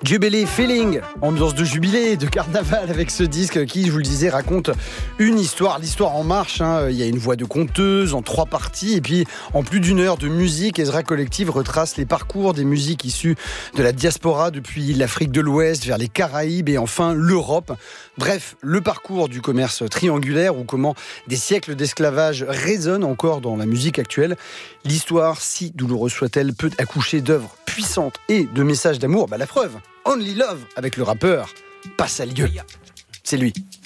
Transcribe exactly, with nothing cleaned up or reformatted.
Jubilee Feeling, ambiance de jubilé, de carnaval avec ce disque qui, je vous le disais, raconte une histoire, l'histoire en marche. Hein. Il y a une voix de conteuse en trois parties et puis en plus d'une heure de musique, Ezra Collective retrace les parcours des musiques issues de la diaspora depuis l'Afrique de l'Ouest vers les Caraïbes et enfin l'Europe. Bref, le parcours du commerce triangulaire ou comment des siècles d'esclavage résonnent encore dans la musique actuelle. L'histoire, si douloureuse soit-elle, peut accoucher d'œuvres puissantes et de messages d'amour. Bah, la preuve, Only Love avec le rappeur Passalieu. C'est lui.